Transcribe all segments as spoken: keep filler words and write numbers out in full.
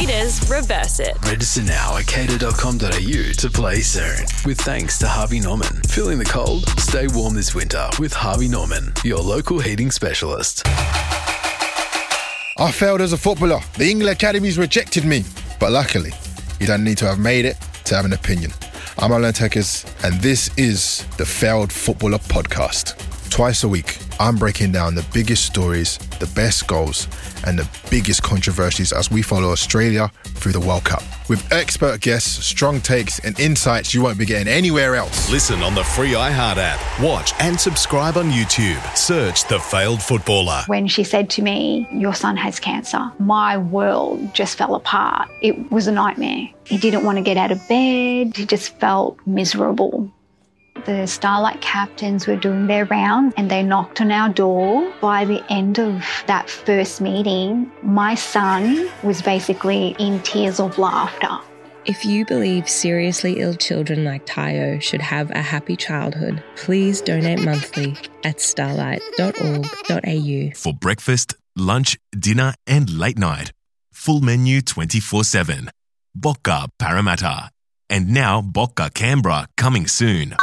Cater's Reverse It. Register now at cater dot com dot a u to play soon. With thanks to Harvey Norman. Feeling the cold? Stay warm this winter with Harvey Norman, your local heating specialist. I failed as a footballer. The England Academies rejected me. But luckily, you don't need to have made it to have an opinion. I'm Alan Tekers, and this is the Failed Footballer Podcast. Twice a week, I'm breaking down the biggest stories, the best goals, and the biggest controversies as we follow Australia through the World Cup. With expert guests, strong takes, and insights you won't be getting anywhere else. Listen on the free iHeart app. Watch and subscribe on YouTube. Search The Failed Footballer. When she said to me, your son has cancer, my world just fell apart. It was a nightmare. He didn't want to get out of bed. He just felt miserable. The Starlight captains were doing their round and they knocked on our door. By the end of that first meeting, my son was basically in tears of laughter. If you believe seriously ill children like Tayo should have a happy childhood, please donate monthly at starlight dot org dot a u. For breakfast, lunch, dinner and late night. Full menu twenty-four seven. Bocca Parramatta. And now Bocca Canberra coming soon.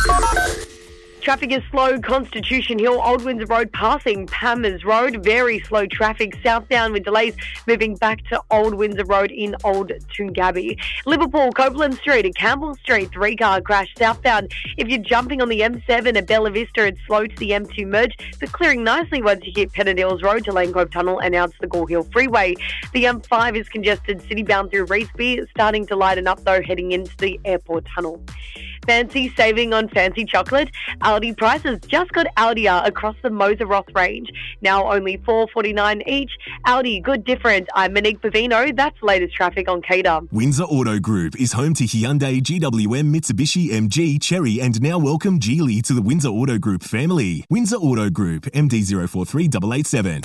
Traffic is slow. Constitution Hill, Old Windsor Road passing Palmers Road. Very slow traffic southbound with delays moving back to Old Windsor Road in Old Toongabbie. Liverpool, Copeland Street and Campbell Street, three-car crash southbound. If you're jumping on the M seven at Bella Vista, it's slow to the M two merge, but clearing nicely once you hit Pennant Hills Road to Lane Cove Tunnel and out to the Gore Hill Freeway. The M five is congested citybound through Reesby, starting to lighten up though heading into the airport tunnel. Fancy saving on fancy chocolate? Aldi prices just got Aldia across the Moser Roth range. Now only four dollars forty-nine each. Aldi, good different. I'm Monique Bavino. That's latest traffic on Cater. Windsor Auto Group is home to Hyundai, G W M, Mitsubishi, M G, Chery and now welcome Geely to the Windsor Auto Group family. Windsor Auto Group, M D zero four three eight eight seven.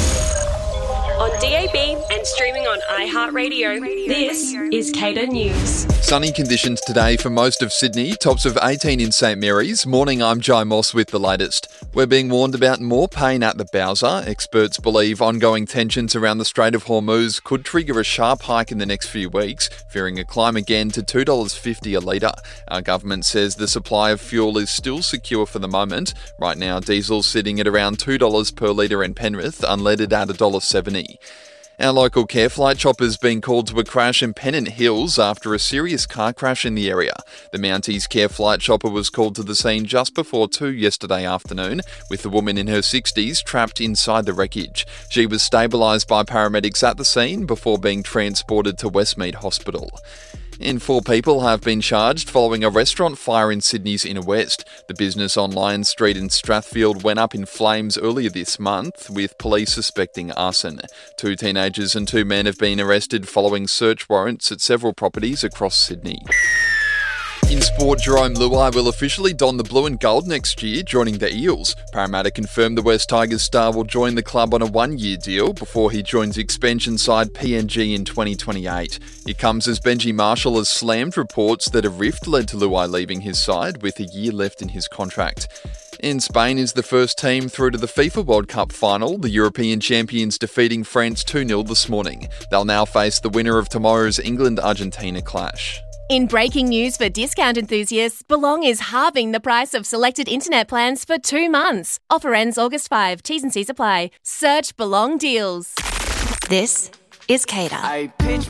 On D A B and streaming on iHeartRadio, this is Cater News. Sunny conditions today for most of Sydney, tops of eighteen in St Mary's. Morning, I'm Jai Moss with the latest. We're being warned about more pain at the Bowser. Experts believe ongoing tensions around the Strait of Hormuz could trigger a sharp hike in the next few weeks, fearing a climb again to two dollars fifty a litre. Our government says the supply of fuel is still secure for the moment. Right now, diesel's sitting at around two dollars per litre in Penrith, unleaded at one dollar seventy. Our local care flight chopper's been called to a crash in Pennant Hills after a serious car crash in the area. The Mounties Care Flight chopper was called to the scene just before two yesterday afternoon, with the woman in her sixties trapped inside the wreckage. She was stabilised by paramedics at the scene before being transported to Westmead Hospital. And four people have been charged following a restaurant fire in Sydney's Inner West. The business on Lion Street in Strathfield went up in flames earlier this month, with police suspecting arson. Two teenagers and two men have been arrested following search warrants at several properties across Sydney. In sport, Jerome Luai will officially don the blue and gold next year, joining the Eels. Parramatta confirmed the West Tigers star will join the club on a one-year deal before he joins expansion side P N G in twenty twenty-eight. It comes as Benji Marshall has slammed reports that a rift led to Luai leaving his side with a year left in his contract. And Spain is the first team through to the FIFA World Cup final, the European champions defeating France two nil this morning. They'll now face the winner of tomorrow's England-Argentina clash. In breaking news for discount enthusiasts, Belong is halving the price of selected internet plans for two months. Offer ends August fifth. T's and C's apply. Search Belong Deals. This is Cater. I pitch